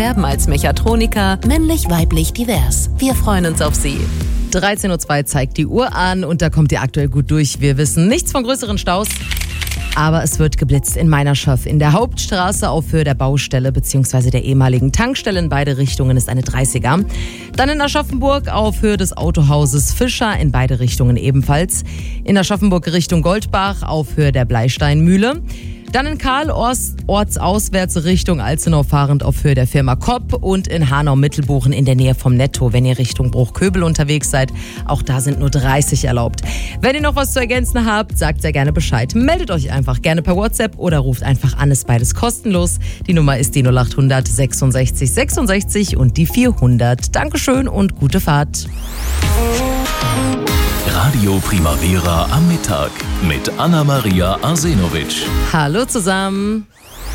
bewerben als Mechatroniker, männlich, weiblich, divers. Wir freuen uns auf Sie. 13:02 Uhr zeigt die Uhr an und da kommt ihr aktuell gut durch. Wir wissen nichts von größeren Staus. Aber es wird geblitzt in Meinerschow. In der Hauptstraße auf Höhe der Baustelle bzw. der ehemaligen Tankstelle in beide Richtungen ist eine 30er. Dann in Aschaffenburg auf Höhe des Autohauses Fischer in beide Richtungen ebenfalls. In Aschaffenburg Richtung Goldbach auf Höhe der Bleisteinmühle. Dann in Karl ortsauswärts Richtung Alzenau fahrend auf Höhe der Firma Kopp und in Hanau-Mittelbuchen in der Nähe vom Netto, wenn ihr Richtung Bruchköbel unterwegs seid. Auch da sind nur 30 erlaubt. Wenn ihr noch was zu ergänzen habt, sagt sehr gerne Bescheid. Meldet euch einfach gerne per WhatsApp oder ruft einfach an, ist beides kostenlos. Die Nummer ist die 0800 66 66 und die 400. Dankeschön und gute Fahrt. Radio Primavera am Mittag mit Anna-Maria Arsenovic. Hallo zusammen.